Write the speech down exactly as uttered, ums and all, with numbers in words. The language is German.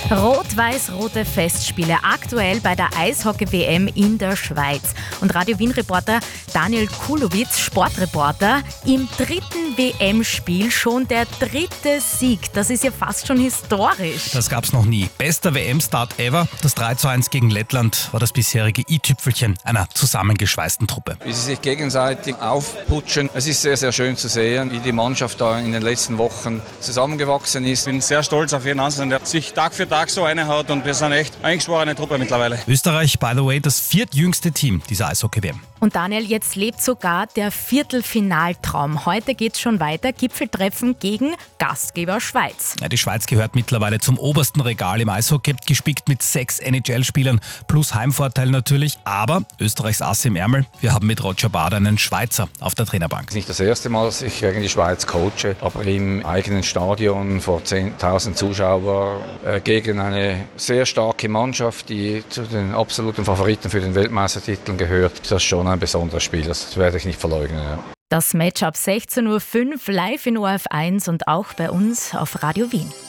Rot-Weiß-rote Festspiele aktuell bei der Eishockey-W M in der Schweiz. Und Radio Wien-Reporter Daniel Kulowitz, Sportreporter, im dritten W M-Spiel schon der dritte Sieg. Das ist ja fast schon historisch. Das gab's noch nie. Bester W M-Start ever. Das drei zu eins gegen Lettland war das bisherige i-Tüpfelchen einer zusammengeschweißten Truppe. Wie sie sich gegenseitig aufputschen. Es ist sehr, sehr schön zu sehen, wie die Mannschaft da in den letzten Wochen zusammengewachsen ist. Ich bin sehr stolz auf jeden Einzelnen, der sich Tag für Tag so einhaut, und wir sind echt eingeschworene Truppe mittlerweile. Österreich, by the way, das viertjüngste Team dieser Eishockey-W M. Und Daniel, jetzt lebt sogar der Viertelfinaltraum. Heute geht's schon weiter. Gipfeltreffen gegen Gastgeber Schweiz. Ja, die Schweiz gehört mittlerweile zum obersten Regal im Eishockey, gespickt mit sechs N H L-Spielern plus Heimvorteil natürlich. Aber Österreichs Ass im Ärmel, wir haben mit Roger Bader einen Schweizer auf der Trainerbank. Es ist nicht das erste Mal, dass ich gegen die Schweiz coache, aber im eigenen Stadion vor zehntausend Zuschauern äh, gegen eine sehr starke Mannschaft, die zu den absoluten Favoriten für den Weltmeistertitel gehört. Das ist schon ein besonderes Spiel, das werde ich nicht verleugnen. Ja. Das Match ab sechzehn Uhr fünf live in O R F eins und auch bei uns auf Radio Wien.